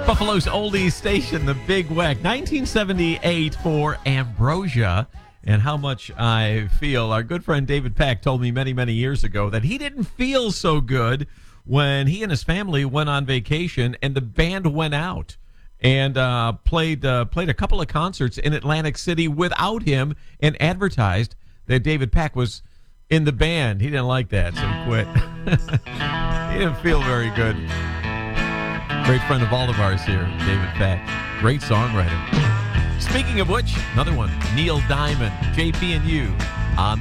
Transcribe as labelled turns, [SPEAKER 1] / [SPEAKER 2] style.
[SPEAKER 1] Buffalo's oldies station, the Big Weck, 1978 for Ambrosia. And how much I feel. Our good friend David Pack told me many, many years ago that he didn't feel so good when he and his family went on vacation and the band went out and played a couple of concerts in Atlantic City without him and advertised that David Pack was in the band. He didn't like that, so he quit. He didn't feel very good. Great friend of all of ours here, David Pack. Great songwriter. Speaking of which, another one, Neil Diamond, JP and You on